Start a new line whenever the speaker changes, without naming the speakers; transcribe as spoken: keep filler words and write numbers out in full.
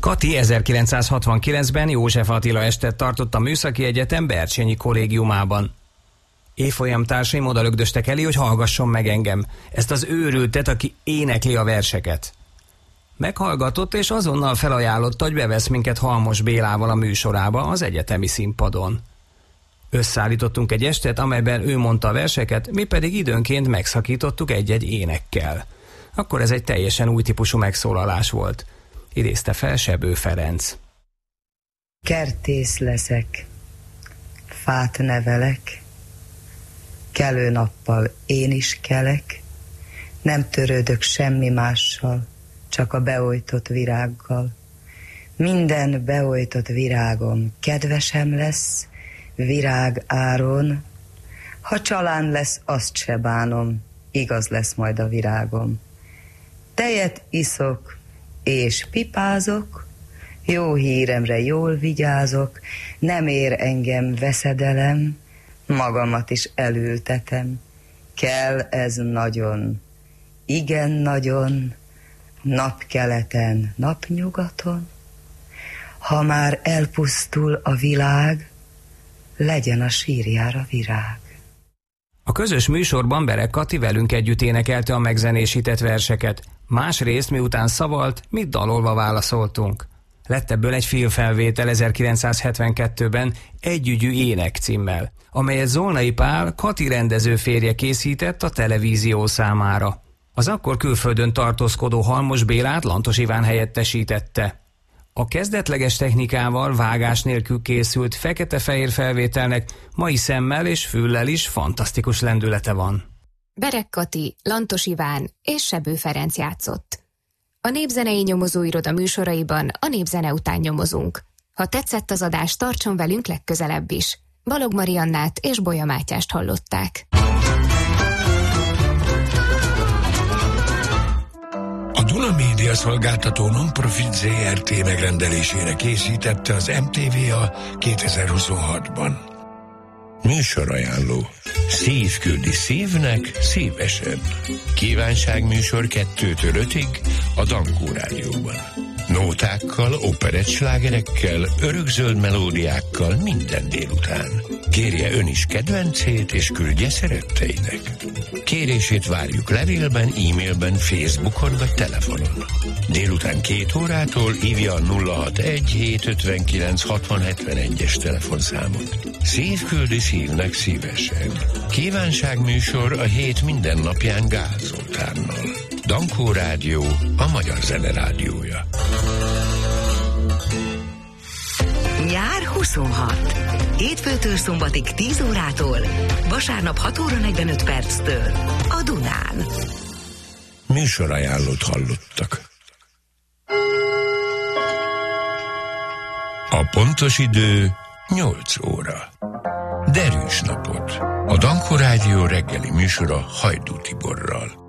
Kati ezerkilencszázhatvankilencben József Attila estet tartott a Műszaki Egyetem Bercsényi kollégiumában. Évfolyamtársaim oda lögdöstek elé, hogy hallgasson meg engem, ezt az őrültet, aki énekli a verseket. Meghallgatott, és azonnal felajánlotta, hogy bevesz minket Halmos Bélával a műsorába az egyetemi színpadon. Összeállítottunk egy estet, amelyben ő mondta a verseket, mi pedig időnként megszakítottuk egy-egy énekkel. Akkor ez egy teljesen új típusú megszólalás volt. Idézte fel Sebő Ferenc.
Kertész leszek, fát nevelek, kelő nappal én is kelek, nem törődök semmi mással, csak a beojtott virággal. Minden beojtott virágom kedvesem lesz, virág áron, ha csalán lesz, azt se bánom, igaz lesz majd a virágom. Tejet iszok, és pipázok, jó híremre jól vigyázok, nem ér engem veszedelem, magamat is elültetem. Kell ez nagyon, igen nagyon, napkeleten, napnyugaton. Ha már elpusztul a világ, legyen a sírjára virág.
A közös műsorban Bereg Kati velünk együtt énekelte a megzenésített verseket. Másrészt, miután szavalt, mi dalolva válaszoltunk. Lett ebből egy filmfelvétel ezerkilencszázhetvenkettőben Együgyű ének címmel, amelyet Zolnai Pál, Kati rendező férje készített a televízió számára. Az akkor külföldön tartózkodó Halmos Bélát Lantos Iván helyettesítette. A kezdetleges technikával, vágás nélkül készült fekete-fehér felvételnek mai szemmel és füllel is fantasztikus lendülete van.
Bereg Kati, Lantos Iván és Sebő Ferenc játszott. A Népzenei Nyomozóiroda műsoraiban a népzene után nyomozunk. Ha tetszett az adás, tartson velünk legközelebb is. Balog Mariannát és Bolya Mátyást hallották.
A Duna Média szolgáltató Non-Profit zé er té megrendelésére készítette az em té vé a kétezer-huszonhatban. Műsorajánló. Szív küldi szívnek szívesen. Kívánságműsor kettőtől ötig a Dankó Rádióban. Nótákkal, operettslágerekkel, örökzöld melódiákkal minden délután. Kérje ön is kedvencét és küldje szeretteinek. Kérését várjuk levélben, e-mailben, Facebookon vagy telefonon. Délután két órától hívja a nulla hatvanegy hétszázötvenkilenc hatvan hetvenegyes telefonszámot. Szív küldi szívnek szívesen. Kívánságműsor a hét minden napján Gál Zoltánnal. Dankó Rádió, a magyar zene rádiója.
Nyár huszonhat. Hétfőtől szombatig tíz órától, vasárnap hat óra negyvenöt perctől a Dunán.
Műsorajánlót hallottak. A pontos idő nyolc óra. Derűs napot. A Dankó Rádió reggeli műsora Hajdú Tiborral.